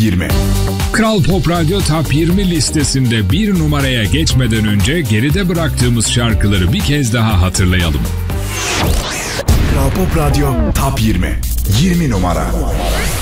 20. Kral Pop Radyo Top 20 listesinde bir numaraya geçmeden önce geride bıraktığımız şarkıları bir kez daha hatırlayalım. Kral Pop Radyo Top 20. 20 numara.